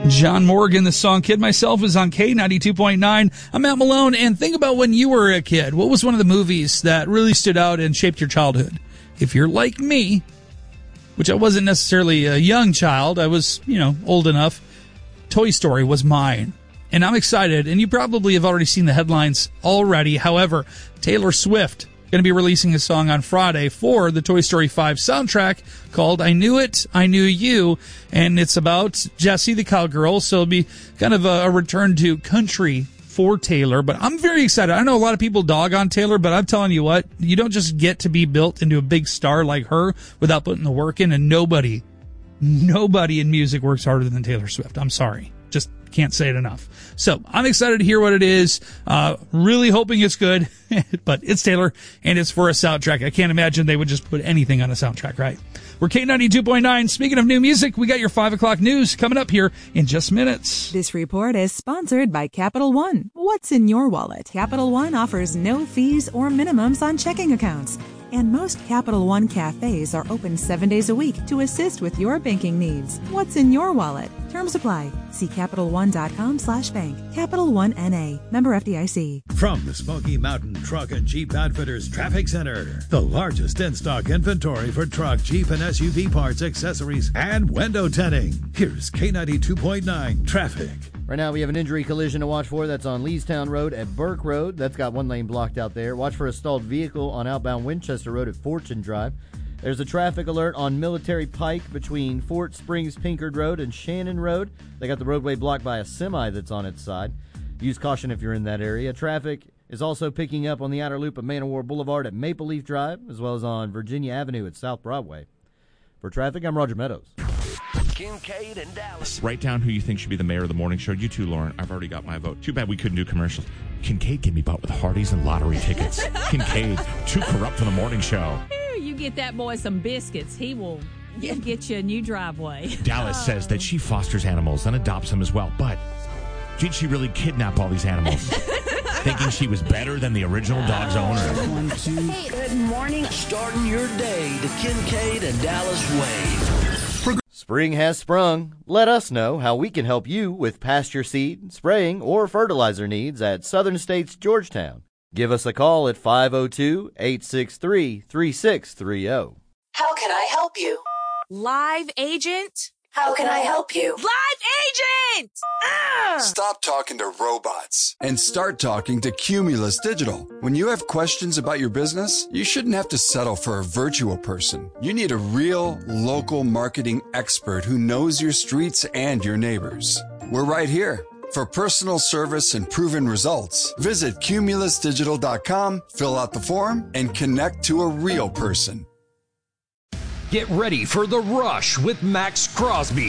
John Morgan, the song Kid Myself is on K92.9. I'm Matt Malone, and think about when you were a kid. What was one of the movies that really stood out and shaped your childhood? If you're like me, which I wasn't necessarily a young child, I was, old enough, Toy Story was mine. And I'm excited, and you probably have already seen the headlines already. However, Taylor Swift going to be releasing a song on Friday for the Toy Story 5 soundtrack called I Knew It, I Knew You, and it's about Jessie the cowgirl, so it'll be kind of a return to country for Taylor, but I'm very excited. I know a lot of people dog on Taylor, but I'm telling you what, you don't just get to be built into a big star like her without putting the work in, and nobody in music works harder than Taylor Swift. I'm sorry. Just can't say it enough. So I'm excited to hear what it is. Really hoping it's good, but it's Taylor and it's for a soundtrack. I can't imagine they would just put anything on a soundtrack, right? We're K92.9. Speaking of new music, we got your 5 o'clock news coming up here in just minutes. This report is sponsored by Capital One. What's in your wallet? Capital One offers no fees or minimums on checking accounts. And most Capital One cafes are open 7 days a week to assist with your banking needs. What's in your wallet? Terms apply. See CapitalOne.com/bank. Capital One N.A. Member FDIC. From the Smoky Mountain Truck and Jeep Outfitters Traffic Center, the largest in-stock inventory for truck, Jeep, and SUV parts, accessories, and window tinting. Here's K92.9 Traffic. Right now we have an injury collision to watch for. That's on Leestown Road at Burke Road. That's got one lane blocked out there. Watch for a stalled vehicle on outbound Winchester Road at Fortune Drive. There's a traffic alert on Military Pike between Fort Springs Pinkard Road and Shannon Road. They got the roadway blocked by a semi that's on its side. Use caution if you're in that area. Traffic is also picking up on the outer loop of Man o' War Boulevard at Maple Leaf Drive, as well as on Virginia Avenue at South Broadway. For traffic, I'm Roger Meadows. Kincaid and Dallas. Write down who you think should be the mayor of the morning show. You too, Lauren. I've already got my vote. Too bad we couldn't do commercials. Kincaid can be bought with Hardee's and lottery tickets. Kincaid, too corrupt for the morning show. You get that boy some biscuits. He will get you a new driveway. Dallas says that she fosters animals and adopts them as well. But did she really kidnap all these animals? Thinking she was better than the original dog's owner. 1, 2. Hey, good morning. Starting your day the Kincaid and Dallas way. Spring has sprung. Let us know how we can help you with pasture seed, spraying, or fertilizer needs at Southern States Georgetown. Give us a call at 502-863-3630. How can I help you? Live agent? How can I help you? Live agent! Stop talking to robots and start talking to Cumulus Digital. When you have questions about your business, you shouldn't have to settle for a virtual person. You need a real, local marketing expert who knows your streets and your neighbors. We're right here. For personal service and proven results, visit cumulusdigital.com, fill out the form, and connect to a real person. Get ready for The Rush with Max Crosby.